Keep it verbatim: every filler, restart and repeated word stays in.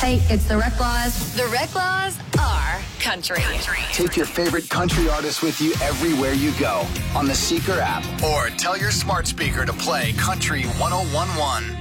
Hey, it's the Reclaws. The Reclaws are country. country. Take your favorite country artists with you everywhere you go on the Seeker app, or tell your smart speaker to play Country one oh one one.